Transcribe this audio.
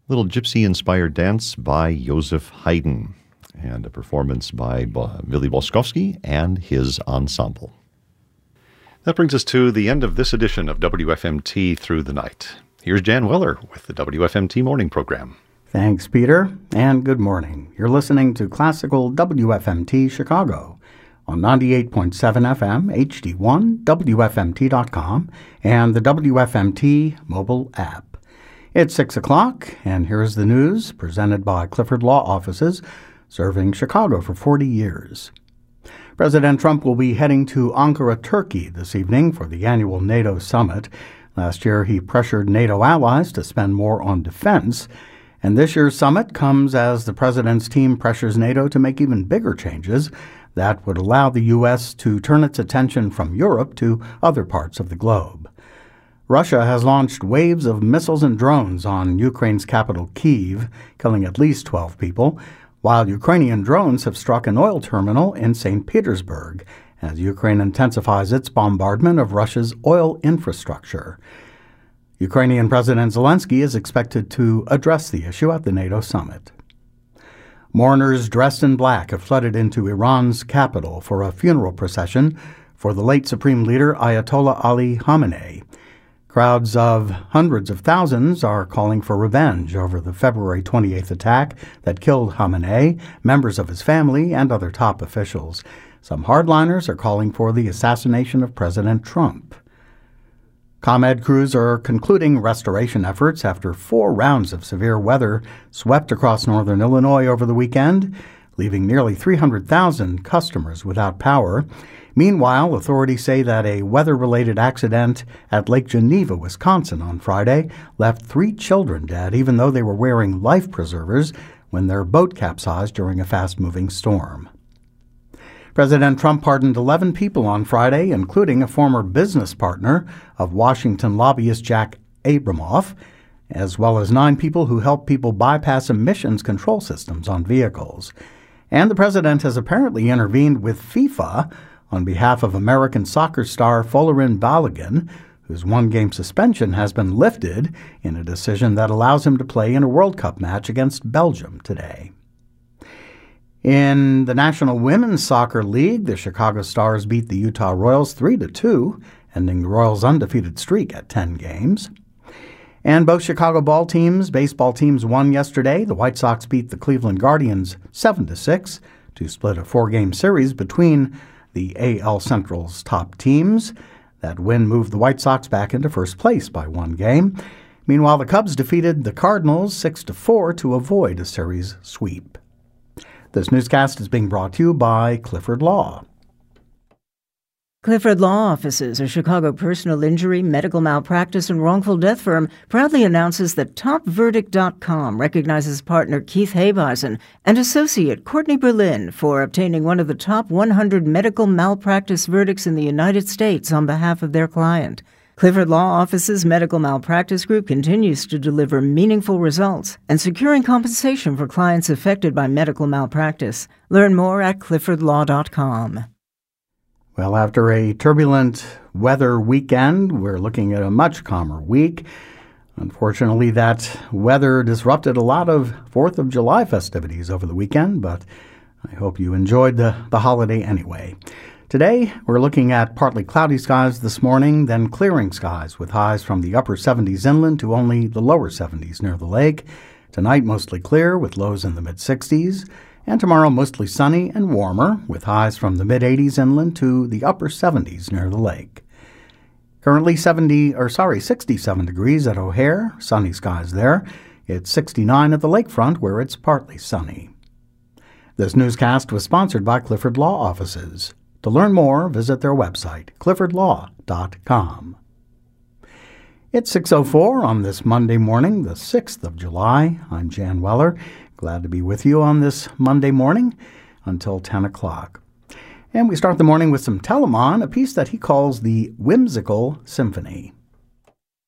Little gypsy-inspired dance by Joseph Haydn, and a performance by Willy Boskowski and his ensemble. That brings us to the end of this edition of WFMT Through the Night. Here's Jan Weller with the WFMT Morning Program. Thanks, Peter, and good morning. You're listening to Classical WFMT Chicago on 98.7 FM, HD1, WFMT.com, and the WFMT mobile app. It's 6 o'clock, and here's the news presented by Clifford Law Offices, serving Chicago for 40 years. President Trump will be heading to Ankara, Turkey this evening for the annual NATO summit. Last year, he pressured NATO allies to spend more on defense, and this year's summit comes as the president's team pressures NATO to make even bigger changes that would allow the U.S. to turn its attention from Europe to other parts of the globe. Russia has launched waves of missiles and drones on Ukraine's capital, Kyiv, killing at least 12 people, while Ukrainian drones have struck an oil terminal in St. Petersburg as Ukraine intensifies its bombardment of Russia's oil infrastructure. Ukrainian President Zelensky is expected to address the issue at the NATO summit. Mourners dressed in black have flooded into Iran's capital for a funeral procession for the late Supreme Leader Ayatollah Ali Khamenei. Crowds of hundreds of thousands are calling for revenge over the February 28th attack that killed Khamenei, members of his family, and other top officials. Some hardliners are calling for the assassination of President Trump. ComEd crews are concluding restoration efforts after 4 rounds of severe weather swept across northern Illinois over the weekend, leaving nearly 300,000 customers without power. Meanwhile, authorities say that a weather-related accident at Lake Geneva, Wisconsin on Friday left 3 children dead, even though they were wearing life preservers when their boat capsized during a fast-moving storm. President Trump pardoned 11 people on Friday, including a former business partner of Washington lobbyist Jack Abramoff, as well as 9 people who helped people bypass emissions control systems on vehicles. And the president has apparently intervened with FIFA on behalf of American soccer star Folarin Balogun, whose 1-game suspension has been lifted in a decision that allows him to play in a World Cup match against Belgium today. In the National Women's Soccer League, the Chicago Stars beat the Utah Royals 3-2, ending the Royals' undefeated streak at 10 games. And both Chicago baseball teams won yesterday. The White Sox beat the Cleveland Guardians 7-6 to split a 4-game series between the AL Central's top teams. That win moved the White Sox back into first place by 1 game. Meanwhile, the Cubs defeated the Cardinals 6-4 to avoid a series sweep. This newscast is being brought to you by Clifford Law. Clifford Law Offices, a Chicago personal injury, medical malpractice, and wrongful death firm, proudly announces that TopVerdict.com recognizes partner Keith Habeisen and associate Courtney Berlin for obtaining one of the top 100 medical malpractice verdicts in the United States on behalf of their client. Clifford Law Office's medical malpractice group continues to deliver meaningful results and securing compensation for clients affected by medical malpractice. Learn more at cliffordlaw.com. Well, after a turbulent weather weekend, we're looking at a much calmer week. Unfortunately, that weather disrupted a lot of 4th of July festivities over the weekend, but I hope you enjoyed the holiday anyway. Today, we're looking at partly cloudy skies this morning, then clearing skies with highs from the upper 70s inland to only the lower 70s near the lake. Tonight, mostly clear with lows in the mid-60s. And tomorrow, mostly sunny and warmer with highs from the mid-80s inland to the upper 70s near the lake. Currently 67 degrees at O'Hare, sunny skies there. It's 69 at the lakefront where it's partly sunny. This newscast was sponsored by Clifford Law Offices. To learn more, visit their website, cliffordlaw.com. It's 6:04 on this Monday morning, the 6th of July. I'm Jan Weller. Glad to be with you on this Monday morning until 10 o'clock. And we start the morning with some Telemann, a piece that he calls the Whimsical Symphony.